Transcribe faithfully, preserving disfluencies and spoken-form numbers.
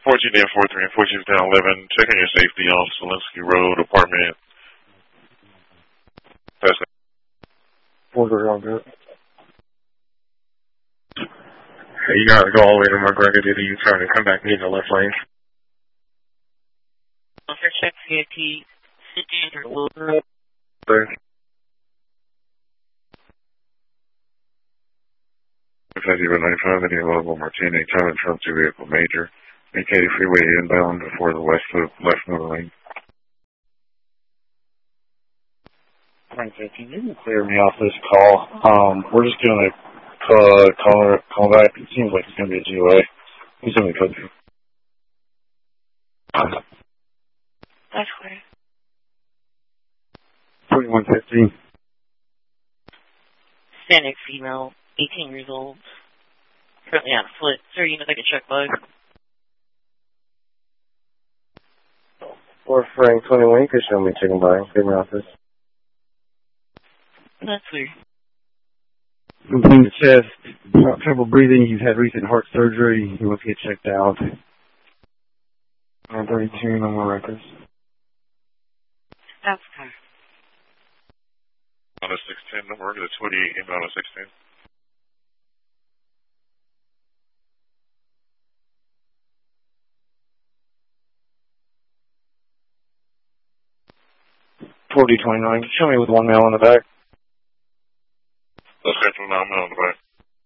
fourteen down four three and fourteen down eleven. Checking your safety on Solinsky Road, apartment. That's it. Order on good. Hey, you gotta go all the way to McGregor, do the U-turn and come back in the left lane. Officer check C I T, fifteen hundred Wilbur. five zero nine five, any available Martini, Challenge from two vehicle major. Katy Freeway inbound before the west of left middle lane. Frank, can you clear me off this call? Um, we're just doing a call, call, call back. It seems like it's going to be a G O A. He's going to be cooking. That's clear. twenty-one fifteen. Hispanic female, eighteen years old. Currently on foot. Sir, you know they can check bug. Or Frank, twenty-one, you could show me chicken by. Clear me off this. That's weird. Between the chest, trouble breathing, he's had recent heart surgery, he wants to get checked out. nine thirty-two, no more records. That's okay. On a six ten, number to the twenty-eight, inbound on six ten. forty twenty-nine, show me with one male in the back. Let's get from now on the